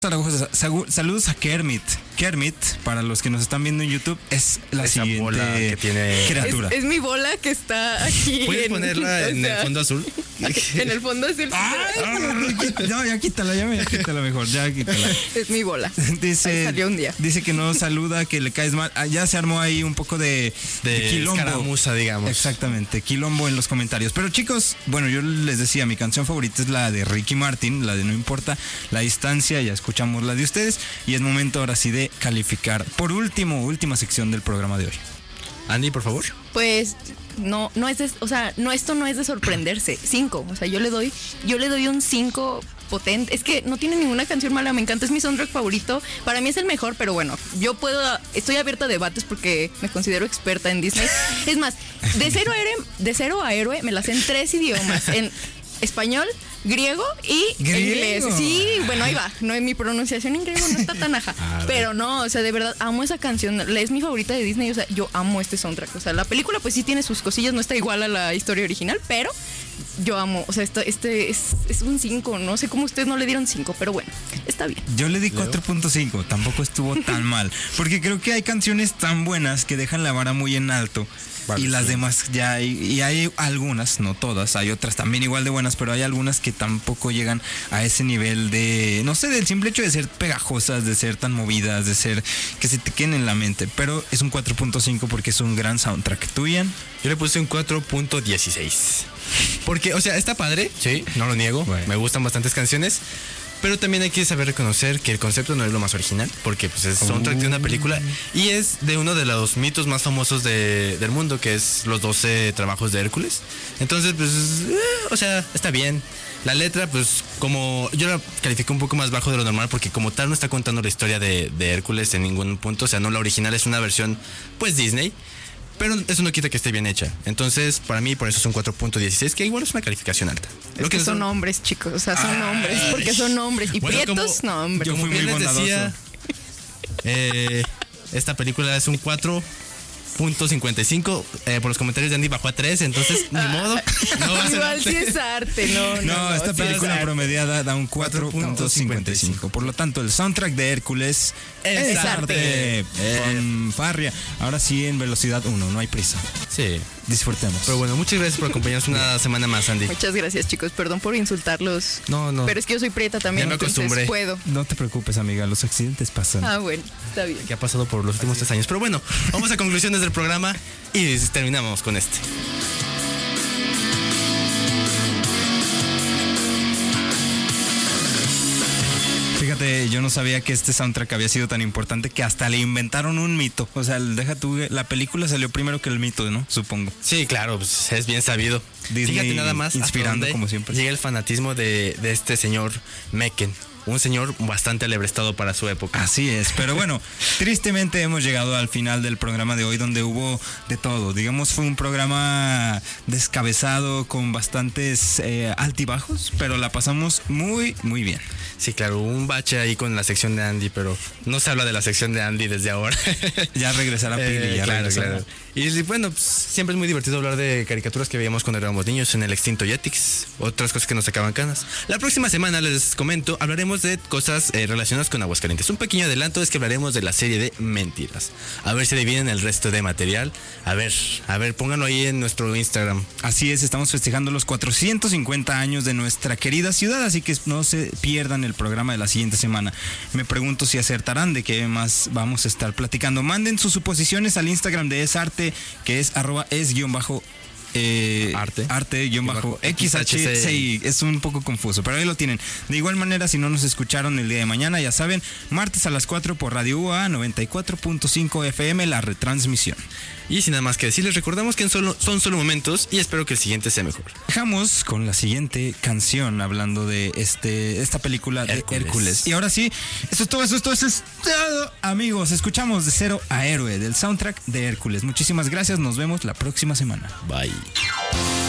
Zaragoza, saludos a Kermit. Kermit, para los que nos están viendo en YouTube, es la esa siguiente bola que tiene criatura. Es mi bola que está aquí. ¿Puedes ponerla en el fondo azul? En el fondo azul. No, ya quítala mejor, ya quítala. Es mi bola. Dice, ahí salió un día. Dice que no saluda, que le caes mal. Ya se armó ahí un poco de quilombo. Escaramuza, digamos. Exactamente, quilombo en los comentarios. Pero chicos, bueno, yo les decía, mi canción favorita es la de Ricky Martin, la de No Importa la Distancia. Ya escuchamos la de ustedes y es momento ahora sí de calificar. Por última sección del programa de hoy. Andy, por favor. Pues no es de, o sea, no, esto no es de sorprenderse. 5, o sea, yo le doy un 5 potente. Es que no tiene ninguna canción mala, me encanta, es mi soundtrack favorito. Para mí es el mejor, pero bueno, estoy abierta a debates porque me considero experta en Disney. Es más, de cero a héroe me la sé en 3 idiomas, en español, griego y inglés. Sí, bueno, ahí va. No, mi pronunciación en griego no está tan aja. Pero no, o sea, de verdad, amo esa canción. Es mi favorita de Disney. O sea, yo amo este soundtrack. O sea, la película pues sí tiene sus cosillas, no está igual a la historia original, pero yo amo. O sea, este es un 5. No sé cómo ustedes no le dieron 5, pero bueno, está bien. Yo le di 4.5, tampoco estuvo tan mal. Porque creo que hay canciones tan buenas que dejan la vara muy en alto. Vale, y las demás ya hay algunas, no todas, hay otras también igual de buenas, pero hay algunas que tampoco llegan a ese nivel de, no sé, del simple hecho de ser pegajosas, de ser tan movidas, de ser que se te queden en la mente. Pero es un 4.5 porque es un gran soundtrack. ¿Tú, Ian? Yo le puse un 4.16. Porque, o sea, está padre, sí, no lo niego, bueno. Me gustan bastantes canciones. Pero también hay que saber reconocer que el concepto no es lo más original, porque pues es soundtrack de una película y es de uno de los mitos más famosos del mundo, que es los 12 trabajos de Hércules. Entonces, pues, o sea, está bien. La letra, pues, como yo la califiqué un poco más bajo de lo normal, porque como tal no está contando la historia de Hércules en ningún punto. O sea, no, la original es una versión, pues, Disney. Pero eso no quita que esté bien hecha. Entonces, para mí, por eso es un 4.16, que igual es una calificación alta. Es que son hombres, chicos. O sea, son hombres, porque son hombres. Y bueno, prietos, no, hombre. Yo fui muy bondadoso. Decía, esta película es un 4.55. Por los comentarios de Andy bajó a 3, entonces ni modo. No igual sí es arte, no. Esta película promediada da un 4.55. Por lo tanto, el soundtrack de Hércules es arte. Con Farria. Ahora sí en velocidad 1, no hay prisa. Sí. Disfrutemos. Pero bueno, muchas gracias por acompañarnos una semana más, Andy. Muchas gracias, chicos. Perdón por insultarlos. No. Pero es que yo soy prieta también, ya me acostumbré. Puedo. No te preocupes, amiga, los accidentes pasan. Bueno, está bien. Que ha pasado por los últimos 3 años. Pero bueno, vamos a conclusiones del programa y terminamos con este. Fíjate, yo no sabía que este soundtrack había sido tan importante que hasta le inventaron un mito. O sea, deja tú, la película salió primero que el mito, ¿no? Supongo. Sí, claro, pues es bien sabido. Disney, fíjate nada más inspirando como siempre. Llega el fanatismo de este señor Mecken. Un señor bastante alebrestado para su época. Así es, pero bueno, tristemente hemos llegado al final del programa de hoy, donde hubo de todo. Digamos, fue un programa descabezado con bastantes altibajos, pero la pasamos muy, muy bien. Sí, claro, un bache ahí con la sección de Andy, pero no se habla de la sección de Andy desde ahora. Ya regresará Pili, ya regresará. Claro. Y bueno, pues, siempre es muy divertido hablar de caricaturas que veíamos cuando éramos niños, en el extinto Jetix, otras cosas que nos sacaban canas. La próxima semana, les comento, hablaremos de cosas relacionadas con Aguascalientes. Un pequeño adelanto es que hablaremos de la serie de Mentiras. A ver si adivinen el resto de material. A ver, pónganlo ahí en nuestro Instagram. Así es, estamos festejando los 450 años de nuestra querida ciudad, así que no se pierdan el programa de la siguiente semana. Me pregunto si acertarán de qué más vamos a estar platicando. Manden sus suposiciones al Instagram de EsArte, que es @es_arte_xhc. Sí, es un poco confuso, pero ahí lo tienen. De igual manera, si no nos escucharon el día de mañana, ya saben, martes a las 4 por Radio UA 94.5 FM, la retransmisión. Y sin nada más que decir, les recordamos que son solo momentos y espero que el siguiente sea mejor. Dejamos con la siguiente canción hablando de esta película de Hércules. Y ahora sí, eso es todo, amigos. Escuchamos de Cero a Héroe, del soundtrack de Hércules. Muchísimas gracias, nos vemos la próxima semana. Bye.